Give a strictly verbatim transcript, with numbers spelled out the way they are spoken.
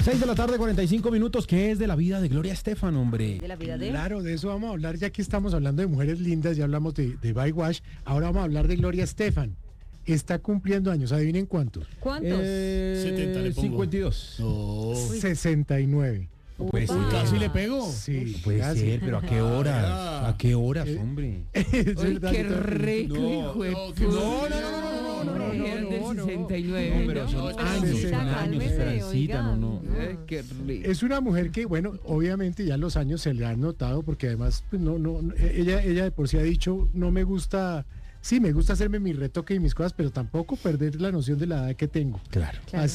seis de la tarde, cuarenta y cinco minutos. ¿Qué es de la vida de Gloria Estefan, hombre? De la vida de... Claro, de eso vamos a hablar, ya que estamos hablando de mujeres lindas, ya hablamos de, de Baywatch, ahora vamos a hablar de Gloria Estefan. Está cumpliendo años, adivinen cuántos. ¿Cuántos? Eh, setenta le pongo. cincuenta y dos. No. sesenta y nueve. No puede ser. Upa. Casi le pego. Sí, No puede casi. ser, pero ¿a qué horas? Ah. ¿A qué horas, Eh, hombre? Es Uy, verdad, qué yo también. rico, No, hijo de no, que- puta. no, no, no, no, no, no, no, Eran del no, no. sesenta y nueve, No, pero son ¿no? años, son Francita, años, cálmese, Francita, oiga. no, no. Ay, qué rico. Es una mujer que, bueno, obviamente ya los años se le han notado, porque además, pues no, no, no, ella, ella de por sí ha dicho, no me gusta, sí, me gusta hacerme mi retoque y mis cosas, pero tampoco perder la noción de la edad que tengo. Claro. Claro.